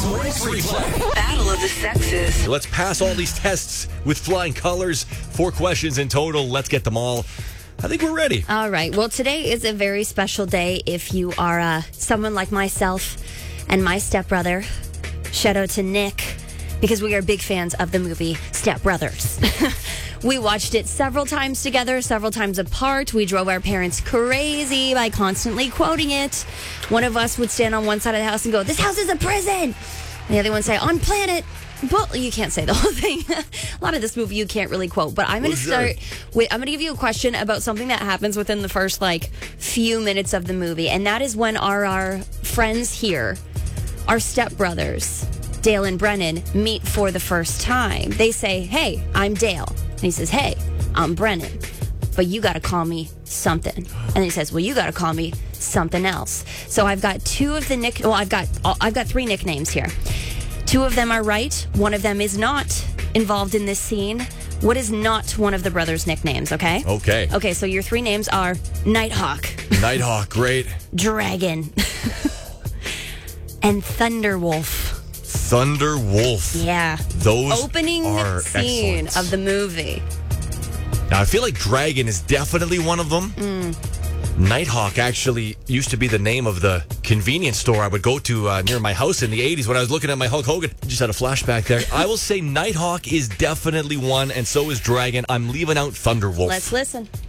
Race Replay. Battle of the Sexes. Let's pass all these tests with flying colors. 4 questions in total. Let's get them all. I think we're ready. All right. Well, today is a very special day if you are someone like myself and my stepbrother. Shout out to Nick, because we are big fans of the movie Step Brothers. We watched it several times together, several times apart. We drove our parents crazy by constantly quoting it. One of us would stand on one side of the house and go, "This house is a prison." And the other one say, "On planet." Well, you can't say the whole thing. A lot of this movie you can't really quote. But I'm going to start with, I'm going to give you a question about something that happens within the first, few minutes of the movie. And that is when our friends here, our stepbrothers, Dale and Brennan, meet for the first time. They say, "Hey, I'm Dale." And he says, "Hey, I'm Brennan, but you got to call me something." And then he says, "Well, you got to call me something else." So I've got I've got 3 nicknames here. 2 of them are right. 1 of them is not involved in this scene. What is not one of the brothers' nicknames, okay? Okay. Okay, so your 3 names are Nighthawk. Nighthawk, great. Dragon. And Thunderwolf. Thunderwolf. Yeah. Those opening are scene excellent. of the movie. Now, I feel like Dragon is definitely one of them. Nighthawk actually used to be the name of the convenience store I would go to near my house in the 80s when I was looking at my Hulk Hogan. Just had a flashback there. I will say Nighthawk is definitely one, and so is Dragon. I'm leaving out Thunderwolf. Let's listen.